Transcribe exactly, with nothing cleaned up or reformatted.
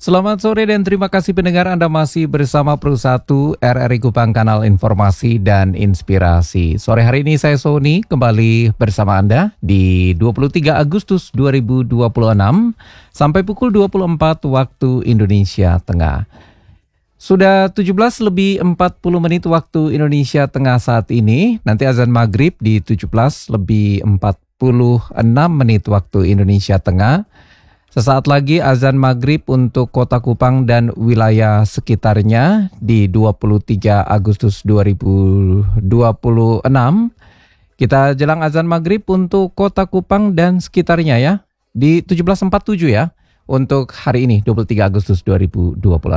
Selamat sore dan terima kasih pendengar, Anda masih bersama Pro satu R R I Kupang, kanal informasi dan inspirasi. Sore hari ini saya Sony kembali bersama Anda di dua puluh tiga Agustus dua ribu dua puluh enam sampai pukul dua puluh empat waktu Indonesia Tengah. Sudah tujuh belas lebih empat puluh menit waktu Indonesia Tengah saat ini. Nanti azan maghrib di tujuh belas lebih empat puluh enam menit waktu Indonesia Tengah. Sesaat lagi azan maghrib untuk Kota Kupang dan wilayah sekitarnya di dua puluh tiga Agustus dua ribu dua puluh enam. Kita jelang azan maghrib untuk Kota Kupang dan sekitarnya ya di tujuh belas empat puluh tujuh ya untuk hari ini dua puluh tiga Agustus dua ribu dua puluh enam.